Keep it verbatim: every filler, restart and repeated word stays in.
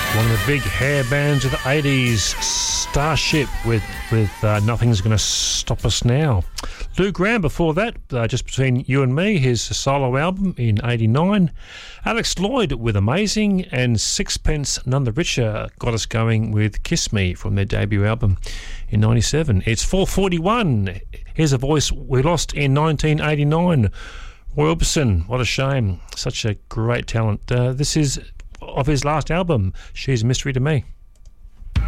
One of the big hair bands of the eighties, Starship with, with uh, Nothing's Gonna Stop Us Now. Lou Gramm before that, uh, Just Between You and Me, his solo album in eighty-nine. Alex Lloyd with Amazing, and Sixpence None the Richer got us going with Kiss Me from their debut album in ninety-seven. It's four forty-one. Here's a voice we lost in nineteen eighty-nine. Roy Orbison, what a shame. Such a great talent. Uh, this is of his last album, She's a Mystery to Me.